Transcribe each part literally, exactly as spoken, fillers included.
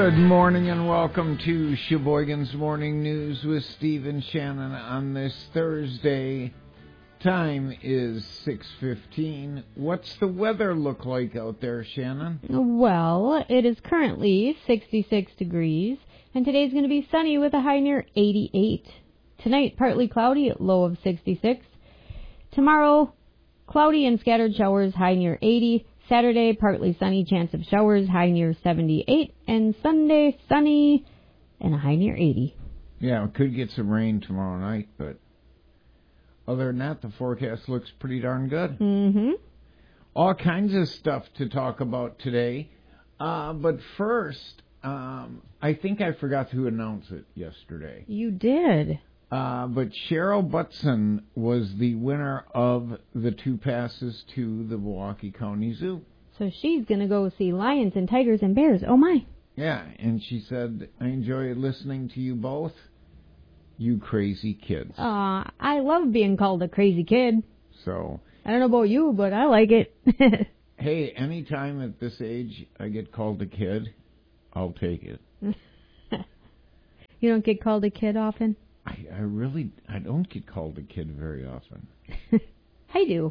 Good morning and welcome to Sheboygan's Morning News with Steve and Shannon on this Thursday. Time is six fifteen. What's the weather look like out there, Shannon? Well, it is currently sixty-six degrees, and today's going to be sunny with a high near eighty-eight. Tonight, partly cloudy at low of sixty-six. Tomorrow, cloudy and scattered showers, high near eighty. Saturday, partly sunny, chance of showers, high near seventy-eight. And Sunday, sunny and a high near eighty. Yeah, we could get some rain tomorrow night, but other than that, the forecast looks pretty darn good. Mm-hmm. All kinds of stuff to talk about today. Uh, but first, um, I think I forgot to announce it yesterday. You did. Uh, but Cheryl Butson was the winner of the two passes to the Milwaukee County Zoo. So she's going to go see lions and tigers and bears. Oh, my. Yeah, and she said, I enjoy listening to you both, you crazy kids. Aw, I love being called a crazy kid. So, I don't know about you, but I like it. hey, anytime at this age I get called a kid, I'll take it. You don't get called a kid often? I, I really, I don't get called a kid very often. I do.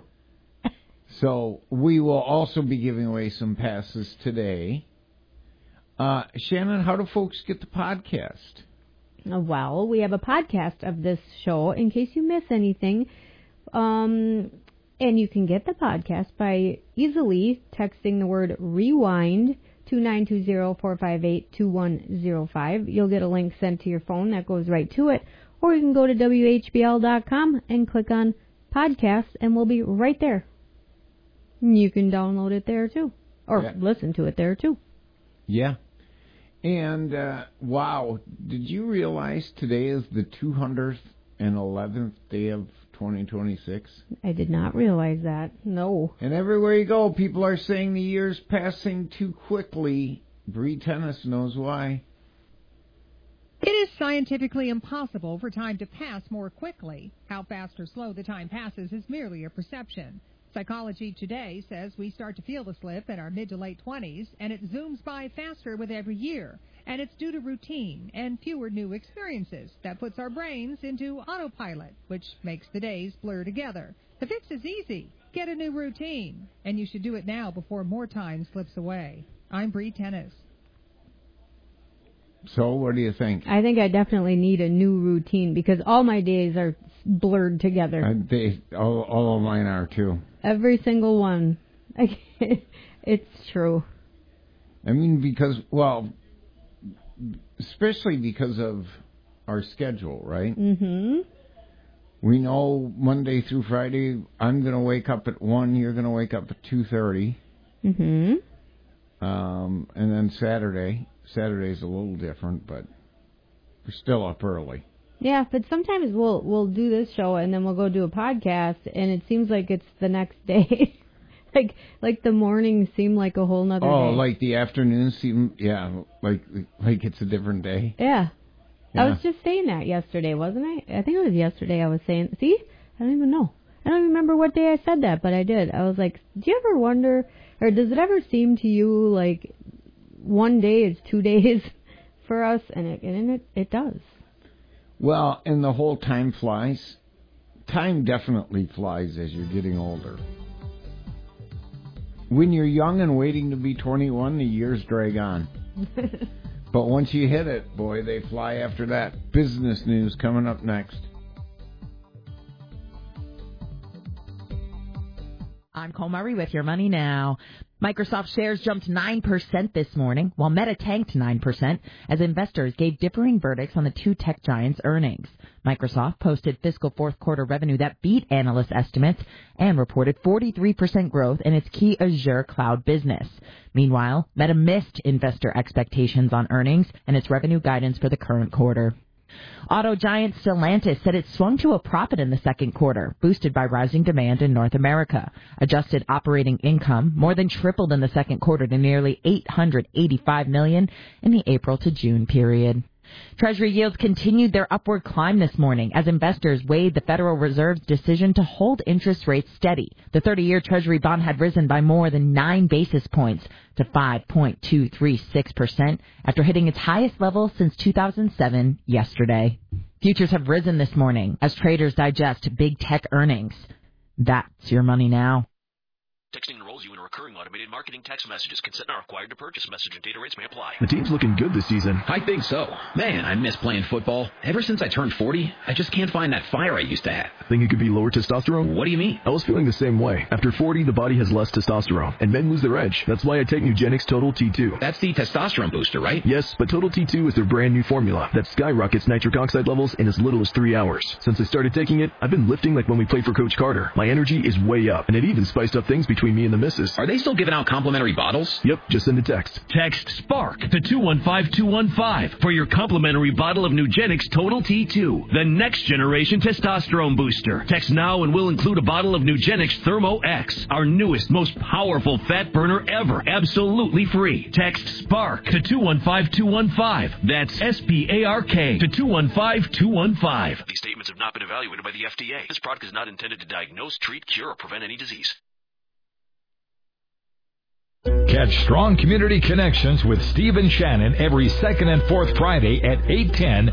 So, we will also be giving away some passes today. Uh, Shannon, how do folks get the podcast? Well, we have a podcast of this show in case you miss anything. Um, and you can get the podcast by easily texting the word rewind to nine two zero, four five eight, two one zero five. You'll get a link sent to your phone that goes right to it. Or you can go to W H B L dot com and click on podcasts, and we'll be right there. You can download it there, too. Or yeah. Listen to it there, too. Yeah. And, uh, wow, did you realize today is the two hundred eleventh day of twenty twenty-six? I did not realize that. No. And everywhere you go, people are saying the year's passing too quickly. Bree Tennis knows why. It is scientifically impossible for time to pass more quickly. How fast or slow the time passes is merely a perception. Psychology Today says we start to feel the slip in our mid to late twenties, and it zooms by faster with every year. And it's due to routine and fewer new experiences that puts our brains into autopilot, which makes the days blur together. The fix is easy. Get a new routine. And you should do it now before more time slips away. I'm Bree Tennis. So, what do you think? I think I definitely need a new routine because all my days are blurred together. Uh, they, all, all of mine are, too. Every single one. It's true. I mean, because, well, especially because of our schedule, right? Mm-hmm. We know Monday through Friday, I'm going to wake up at one, you're going to wake up at two thirty. Mm-hmm. Um, and then Saturday. Saturday's a little different, but we're still up early. Yeah, but sometimes we'll we'll do this show and then we'll go do a podcast, and it seems like it's the next day. like like the mornings seem like a whole nother oh, day. Oh, like the afternoons seem, yeah, like like it's a different day. Yeah. yeah. I was just saying that yesterday, wasn't I? I think it was yesterday I was saying, see? I don't even know. I don't remember what day I said that, but I did. I was like, do you ever wonder, or does it ever seem to you like one day is two days for us? And it, and it, it does. Well, and the whole time flies. Time definitely flies as you're getting older. When you're young and waiting to be twenty-one, the years drag on. But once you hit it, boy, they fly after that. Business news coming up next. I'm Cole Murray with Your Money Now. Microsoft shares jumped nine percent this morning, while Meta tanked nine percent as investors gave differing verdicts on the two tech giants' earnings. Microsoft posted fiscal fourth quarter revenue that beat analyst estimates and reported forty-three percent growth in its key Azure cloud business. Meanwhile, Meta missed investor expectations on earnings and its revenue guidance for the current quarter. Auto giant Stellantis said it swung to a profit in the second quarter, boosted by rising demand in North America. Adjusted operating income more than tripled in the second quarter to nearly eight hundred eighty-five million dollars in the April to June period. Treasury yields continued their upward climb this morning as investors weighed the Federal Reserve's decision to hold interest rates steady. The thirty-year Treasury bond had risen by more than nine basis points to five point two three six percent after hitting its highest level since two thousand seven yesterday. Futures have risen this morning as traders digest big tech earnings. That's your money now. Texting enrolls you in a recurring automated marketing text messages. Consent not required to purchase. Message and data rates may apply. The team's looking good this season. I think so. Man, I miss playing football. Ever since I turned forty, I just can't find that fire I used to have. Think it could be lower testosterone? What do you mean? I was feeling the same way. After forty, the body has less testosterone, and men lose their edge. That's why I take Nugenix Total T two. That's the testosterone booster, right? Yes, but Total T two is their brand new formula that skyrockets nitric oxide levels in as little as three hours. Since I started taking it, I've been lifting like when we played for Coach Carter. My energy is way up, and it even spiced up things between me and the missus. Are they still giving out complimentary bottles? Yep, just send a text. Text SPARK to two one five two one five for your complimentary bottle of Nugenix Total T two, the next generation testosterone booster. Text now and we'll include a bottle of Nugenix Thermo X, our newest, most powerful fat burner ever, absolutely free. Text SPARK to two one five two one five. That's S P A R K to two one five two one five. These statements have not been evaluated by the F D A. This product is not intended to diagnose, treat, cure, or prevent any disease. Catch Strong Community Connections with Steve and Shannon every second and fourth Friday at eight ten